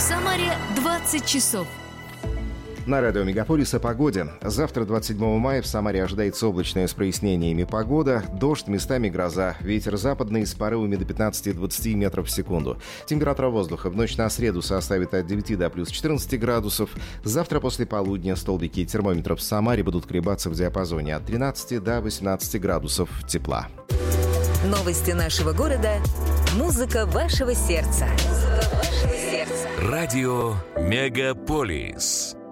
Самаре 20 часов. На радио «Мегаполис» о погоде. Завтра, 27 мая, в Самаре ожидается облачная с прояснениями погода, дождь, местами гроза, ветер западный с порывами до 15-20 метров в секунду. Температура воздуха в ночь на среду составит от 9 до плюс 14 градусов. Завтра после полудня столбики термометров в Самаре будут колебаться в диапазоне от 13 до 18 градусов тепла. Новости нашего города. Музыка вашего сердца. Радио «Мегаполис».